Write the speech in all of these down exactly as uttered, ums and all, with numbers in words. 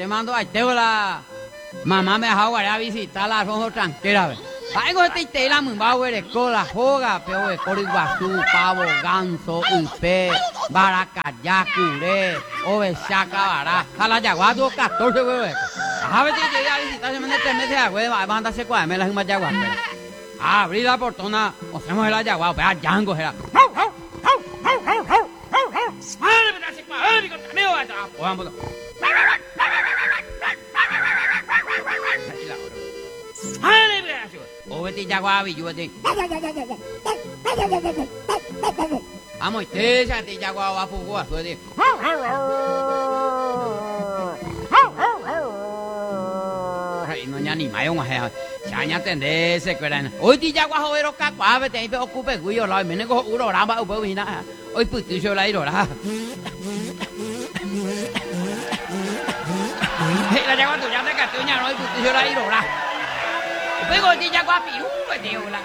te mando a la mamá me dejó a visitar la rojo tranquila, ¿ves? Ay, con este tela muy bajo de cola, joga, pero de coro iguazú, pavo, ganso, upe, baracayá, curé, ove, chaca, bará, jala yaguá, dos catorce, güey. A ver si llegué a visitar, se me tres meses de güey, va a mandarse cuál, me la jima yaguá, abrí la portona, o hacemos el yaguá, vea, yango, era. O vete jaguar, yo vete. Vamos, te ya te jaguar va por gua, suede. Ay, no ya ni mayo ma he. Ya ya tende se quedan. Hoy ti jaguar jovero ka kwa vete ahí ocupe guyo la mene ko uro ramba upo vina. Hoy puti yo la iro la. La jaguar tu ya te catuña no hoy puti yo la iro la. Pero ti ya guapi, uh, tío la.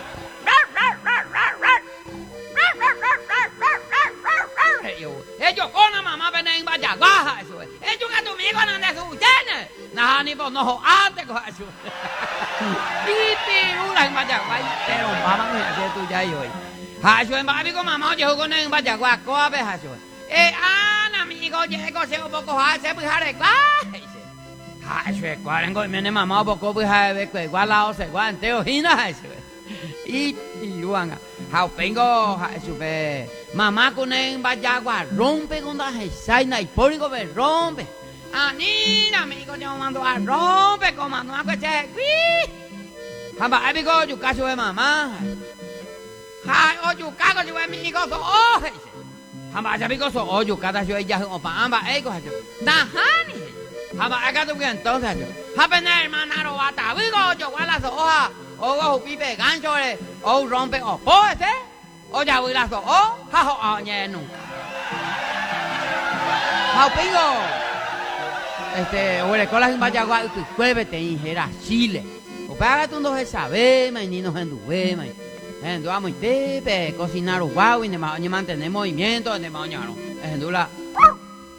Ellos con la mamá ven en vaya baja eso. Ellos que tu migo no de su tiene. Nah ni por no antes con eso. Y tío la en vaya guay, pero mamá no hace tu ya hoy. Hacho en babi con mamá yo con en vaya guay, coabe hacho. Eh, ana amigo, llego se un poco hace pues arreglar. Ai, chuyện quá anh gọi mình mà mau bọc cô với hai với quậy quá lao sẽ quá anh tiêu hí nó hay sự ít đi luôn à học pengo hay sự về mamá con em ba ya quá rompe con ta hay sai này por go về rompe à ni na mi con yo mando a rompe con mamá que che qui ha ba ai go chu ca chu với mamá hai o chu ca có chu với mi có so o ha ba ya mi có so o chu ca ta chu ya ho pa ba ai có ha chu na hani Haba acá tú que entonces yo. Haba na hermana ro bata. Vigo yo guala so hoja. O go pipe gancho le. O rompe o po ese. O ya voy la so o. Ha ho a ñe nunca. Ha pingo. Este, o le colas en Bayagua tu cuévete injera Chile. O paga tú no se sabe, mai ni no enduve, mai. Endu amo y tepe, cocinar guau y ne mantener movimiento, ne mañana. Endula.